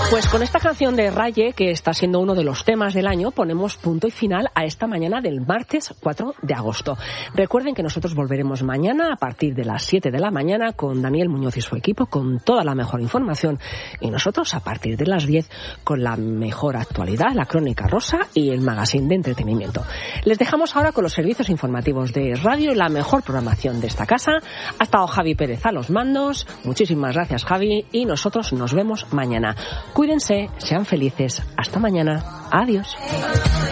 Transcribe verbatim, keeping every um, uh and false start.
Pues con esta canción de Raye, que está siendo uno de los temas del año, ponemos punto y final a esta mañana del martes cuatro de agosto. Recuerden que nosotros volveremos mañana a partir de las siete de la mañana con Daniel Muñoz y su equipo con toda la mejor información, y nosotros a partir de las diez con la mejor actualidad, la Crónica Rosa y el magazine de entretenimiento. Les dejamos ahora con los servicios informativos de radio y la mejor programación de esta casa. Ha estado Javi Pérez a los mandos. Muchísimas gracias, Javi, y nosotros nos vemos mañana. Cuídense, sean felices. Hasta mañana. Adiós.